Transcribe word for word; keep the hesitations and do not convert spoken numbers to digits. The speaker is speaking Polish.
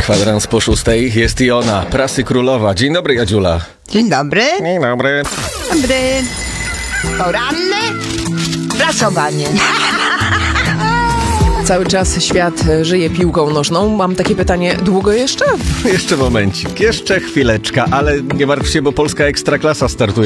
Kwadrans po szóstej jest i ona, prasy królowa. Dzień dobry, Jadziula. Dzień dobry. Dzień dobry. Dobry. Poranne prasowanie. Cały czas świat żyje piłką nożną. Mam takie pytanie, długo jeszcze? Jeszcze momencik, jeszcze chwileczka, ale nie martw się, bo polska ekstraklasa startuje